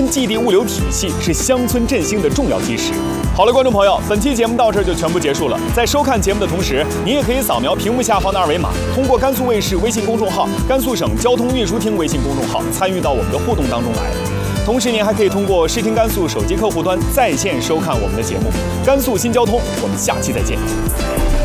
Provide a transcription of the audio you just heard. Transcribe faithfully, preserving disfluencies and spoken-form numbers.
经济地物流体系是乡村振兴的重要基石。好了，观众朋友，本期节目到这儿就全部结束了。在收看节目的同时，您也可以扫描屏幕下方的二维码，通过甘肃卫视微信公众号、甘肃省交通运输厅微信公众号参与到我们的互动当中来。同时，您还可以通过视听甘肃手机客户端在线收看我们的节目。甘肃新交通，我们下期再见。